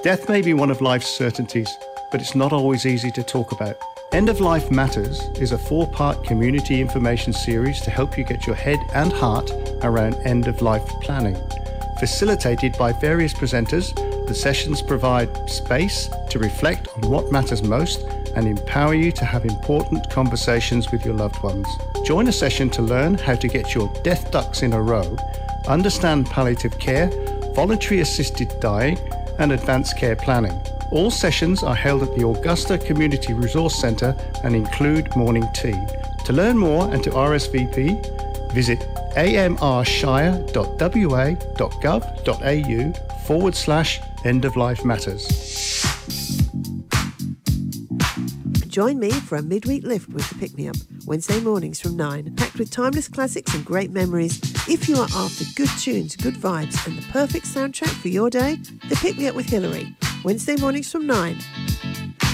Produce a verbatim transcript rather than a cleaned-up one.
Death may be one of life's certainties, but it's not always easy to talk about. End of Life Matters is a four-part community information series to help you get your head and heart around end-of-life planning. Facilitated by various presenters, the sessions provide space to reflect on what matters most and empower you to have important conversations with your loved ones. Join a session to learn how to get your death ducks in a row, understand palliative care, voluntary assisted dying, and advanced care planning. All sessions are held at the Augusta Community Resource Centre and include morning tea. To learn more and to R S V P, visit amrshire.wa.gov.au forward slash end of life matters. Join me for a midweek lift with the Pick Me Up, Wednesday mornings from nine, packed with timeless classics and great memories. If you are after good tunes, good vibes and the perfect soundtrack for your day, the Pick Me Up with Hillary, Wednesday mornings from nine.